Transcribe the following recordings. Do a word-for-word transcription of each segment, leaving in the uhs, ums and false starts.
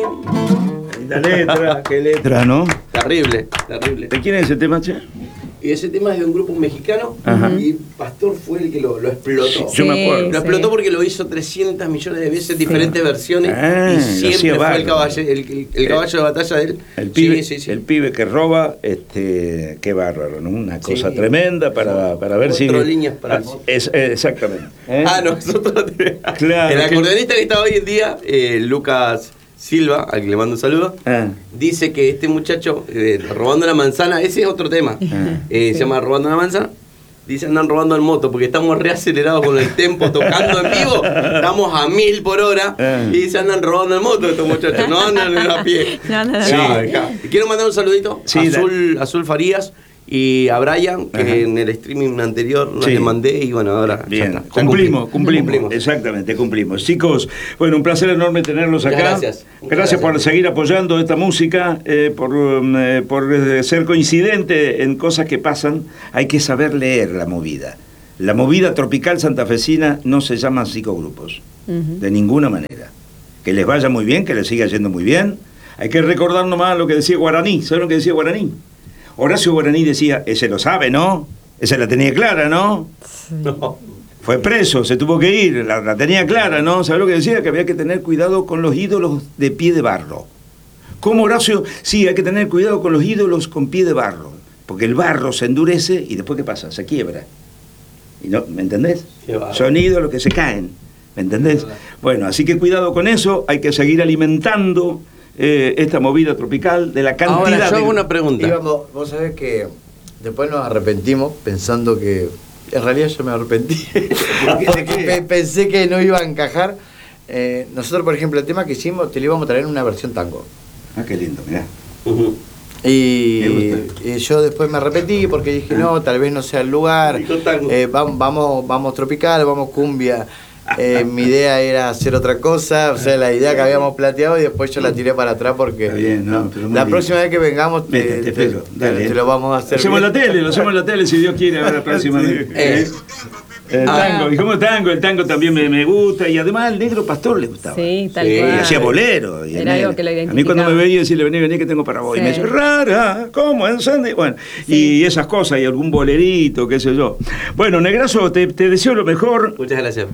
La letra, qué letra, ¿no? Terrible, terrible. ¿De quién es ese tema, che? Y ese tema es de un grupo mexicano. Ajá. Y Pastor fue el que lo, lo explotó. Sí, yo me acuerdo. Lo explotó porque lo hizo trescientas millones de veces, diferentes versiones. Ah, y siempre fue el caballo, el, el, el caballo de batalla de él. El pibe, sí, sí, sí. el pibe que roba, este, qué bárbaro, ¿no? Una cosa Sí. tremenda para, para ver si... Cuatro líneas para el- es, eh, exactamente. ¿Eh? Ah, nosotros. Claro, El que- acordeonista que está hoy en día, eh, Lucas Silva, al que le mando un saludo, Ah. dice que este muchacho, eh, robando la manzana, ese es otro tema. Ah. Eh, Sí. Se llama Robando la manzana. Dice andan robando en moto porque estamos reacelerados con el tempo tocando en vivo. Estamos a mil por hora. Ah. Y dice andan robando en moto estos muchachos. No andan en a pie. No, no, no. Sí. no. Acá. Y quiero mandar un saludito Sí, a Azul, Azul Farías y a Brian, que Ajá. en el streaming anterior no Sí. le mandé y bueno, ahora ya Bien, está, ya cumplimos, cumplimos, Cumplimos. exactamente, cumplimos. Chicos, bueno, un placer enorme tenerlos Muchas acá. gracias. Muchas Gracias por gracias. seguir apoyando esta música, eh, por, um, eh, por eh, ser coincidente en cosas que pasan. Hay que saber leer la movida. La movida tropical santafesina no se llama psicogrupos, Ujú. de ninguna manera. Que les vaya muy bien, que les siga yendo muy bien. Hay que recordar nomás lo que decía Guaraní. ¿Saben lo que decía Guaraní? Horacio Guaraní decía, ese lo sabe, ¿no? Ese la tenía clara, ¿no? No. Fue preso, se tuvo que ir, la, la tenía clara, ¿no? ¿Sabes lo que decía? Que había que tener cuidado con los ídolos de pie de barro. ¿Cómo, Horacio? Sí, hay que tener cuidado con los ídolos con pie de barro. Porque el barro se endurece y después, ¿qué pasa? Se quiebra. Y no, ¿me entendés? Qué bárbaro. Son ídolos que se caen. ¿Me entendés? Bueno, así que cuidado con eso. Hay que seguir alimentando eh, esta movida tropical de la cantidad Ahora yo de... hago una pregunta. Íbamos, vos sabés que después nos arrepentimos pensando que. En realidad yo me arrepentí. Porque pe- pensé que no iba a encajar. Eh, nosotros, por ejemplo, el tema que hicimos, te lo íbamos a traer en una versión tango. Ah, qué lindo, mirá. Ujú. Y, Me gusta. y yo después me arrepentí porque dije, no, tal vez no sea el lugar. Dijo tango. Eh, vamos, vamos, vamos tropical, vamos cumbia. Eh, mi idea era hacer otra cosa, o sea, la idea que habíamos planteado y después yo la tiré para atrás porque Está bien, no, pero muy la bien. próxima vez que vengamos te, Vete, te te- espero, te- dale. te lo vamos a hacer. Hacemos bien. la tele, lo hacemos en la tele si Dios quiere, a ver la próxima vez. Eh. El Ah. tango, dijimos tango, el tango también me, me gusta, y además al negro pastor le gustaba. Sí, tal Sí, Y cual. hacía bolero. Y el Era negro- algo que lo a mí cuando identificaba. me veía decirle, vení, vení que tengo para vos. Y Sí. me decía, rara, ¿cómo? ¿En Sandy? Bueno, y esas cosas, y algún bolerito, qué sé yo. Bueno, Negrazo, te, te deseo lo mejor. Muchas gracias.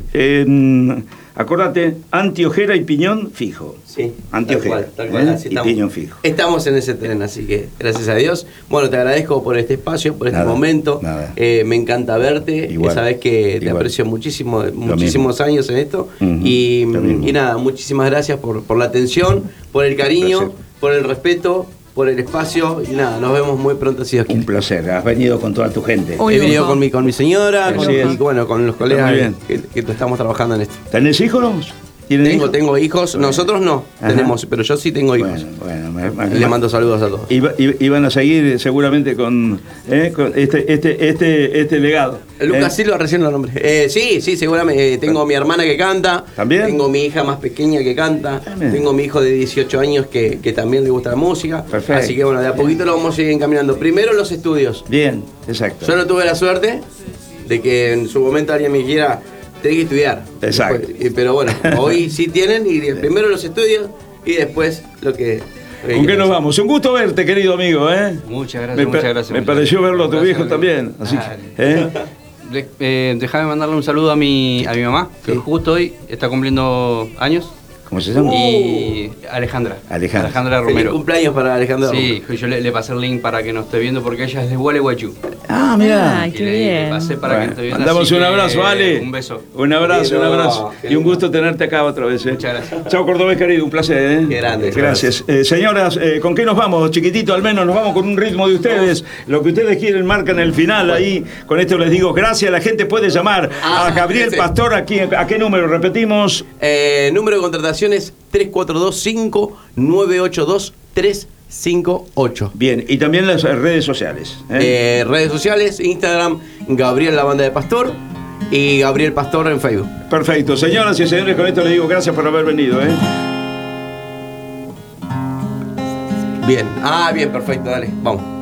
Eh, acordate, antiojera y piñón fijo. Sí, Antiojera, tal cual, tal cual, ¿eh? así Y estamos. piñón fijo. Estamos en ese tren, así que gracias a Dios. Bueno, te agradezco por este espacio, por este Nada, momento. nada. Eh, me encanta verte. Igual, Sabes que te igual. aprecio muchísimo, muchísimos años en esto. Ujú, y, lo mismo. y nada, muchísimas gracias por, por la atención, por el cariño, placer. por el respeto, por el espacio. Y nada, nos vemos muy pronto si Dios Un quiere. placer, has venido con toda tu gente. Un He venido lujo. con mi, con mi señora, con, Así es. y bueno, con los Está colegas muy bien. que, que estamos trabajando en esto. ¿Tenés hijos? ¿Tienen Tengo, hijos? tengo hijos, Bueno. nosotros no Ajá. tenemos, pero yo sí tengo hijos. Bueno, bueno, me- me- Le mando saludos a todos. Iba- iba- Iban a seguir seguramente con, eh, con este, este, este, este legado. Lucas ¿eh? Silva recién lo nombré. Eh, sí, sí, seguramente. Eh, tengo mi hermana que canta. ¿También? Tengo mi hija más pequeña que canta. También. Tengo mi hijo de dieciocho años que, que también le gusta la música. Perfecto. Así que bueno, de a poquito lo vamos a ir encaminando. Primero los estudios. Bien, exacto. Yo no tuve la suerte de que en su momento alguien me dijera, tenés que estudiar. Exacto. Después, eh, pero bueno, hoy sí tienen y primero los estudios y después lo que... ¿Con qué nos vamos? Un gusto verte, querido amigo, ¿eh? Muchas gracias, Me, muchas pa- gracias. me muchas pareció gracias. verlo a tu Gracias, viejo también. Así Ah, que, ¿eh? de- eh, Déjame mandarle un saludo a mi, a mi mamá, que Sí. justo hoy está cumpliendo años. ¿Cómo se llama? Y Alejandra. Alejandra. Feliz Romero. cumpleaños para Alejandro. Sí, yo le, le pasé el link para que nos esté viendo porque ella es de Gualeguaychú. Ah, mira. Ay, Y qué le, le bien. pasé para Bueno, que nos esté viendo. mandamos así un que, abrazo, Ale. Un beso. Un abrazo, un Qué abrazo. lindo, qué Y un lindo. gusto tenerte acá otra vez. ¿eh? Muchas gracias. Chao, Cordobés querido, un placer. ¿eh? Qué grande. Gracias. Eh, señoras, eh, ¿con qué nos vamos? Chiquitito, al menos nos vamos con un ritmo de ustedes. Lo que ustedes quieren marcan el final ahí. Con esto les digo gracias. La gente puede llamar Ah, a Gabriel ese. Pastor. Aquí, ¿a qué número? Repetimos. Eh, número de contrataciones tres cuatro dos cinco nueve ocho dos tres cinco ocho. Bien, y también las redes sociales. ¿eh? Eh, redes sociales, Instagram, Gabriel la banda de Pastor y Gabriel Pastor en Facebook. Perfecto. Señoras y señores, con esto les digo gracias por haber venido. ¿eh? Bien. Ah, bien, perfecto, dale, vamos.